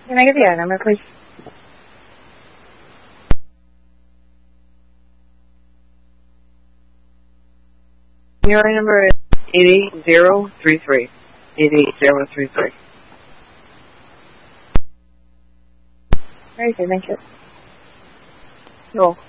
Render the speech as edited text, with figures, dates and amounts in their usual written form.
Can I get the item number, please? Your item number is 88033. 88033. Very good, thank you. Cool.